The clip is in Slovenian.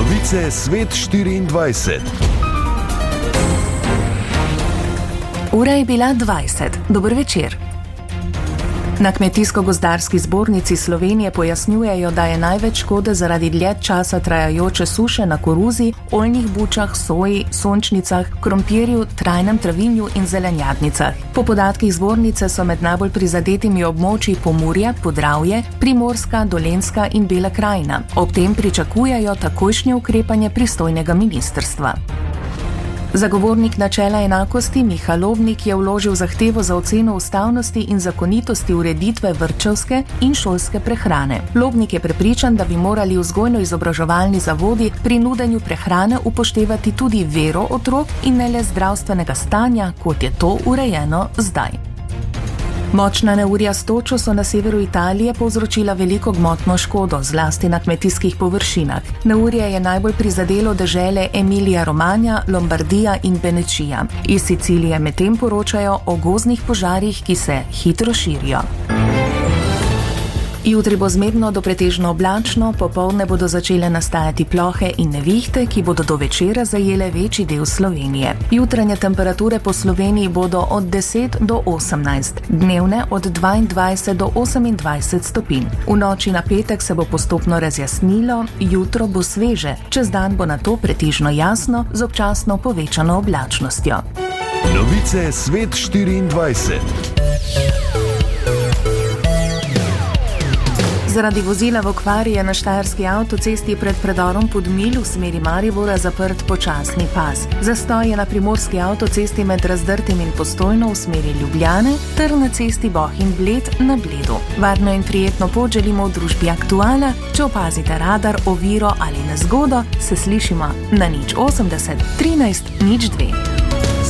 Novice Svet 24. Ura je bila 20. Dober večer. Na Kmetijsko-gozdarski zbornici Slovenije pojasnjujejo, da je največ škode zaradi dlje časa trajajoče suše na koruzi, oljnih bučah, soji, sončnicah, krompirju, trajnem travinju in zelenjadnicah. Po podatkih zbornice so med najbolj prizadetimi območji Pomurje, Podravje, Primorska, Dolenjska in Bela krajina. Ob tem pričakujejo takojšnje ukrepanje pristojnega ministrstva. Zagovornik načela enakosti Miha Lobnik je vložil zahtevo za oceno ustavnosti in zakonitosti ureditve vrtčevske in šolske prehrane. Lobnik je prepričan, da bi morali vzgojno-izobraževalni zavodi pri nudenju prehrane upoštevati tudi vero otrok in ne le zdravstvenega stanja, kot je to urejeno zdaj. Močna neurja s točo so na severu Italije povzročila veliko gmotno škodo, zlasti na kmetijskih površinah. Neurje je najbolj prizadelo dežele Emilija-Romagna, Lombardija in Benečija. Iz Sicilije medtem poročajo o gozdnih požarih, ki se hitro širijo. Jutri bo zmerno do pretežno oblačno, popoldne bodo začele nastajati plohe in nevihte, ki bodo do večera zajele večji del Slovenije. Jutranje temperature po Sloveniji bodo od 10 do 18, dnevne od 22 do 28 stopinj. V noči na petek se bo postopno razjasnilo, jutro bo sveže, čez dan bo nato pretežno jasno z občasno povečano oblačnostjo. Novice Svet 24. Zaradi vozila v okvari je na štajerski avtocesti pred predorom Podmilj v smeri Maribora zaprt počasni pas. Zastoj je na primorski avtocesti med Razdrtim in Postojno v smeri Ljubljane ter na cesti Bohinj-Bled na Bledu. Varno in prijetno pot želimo v družbi Aktuala. Če opazite radar, oviro ali nezgodo, se slišimo na 080 13 02.